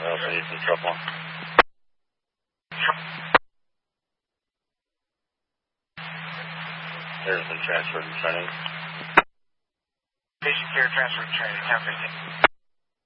also need some trouble. There's been transferred and training. Patient care transferred and training.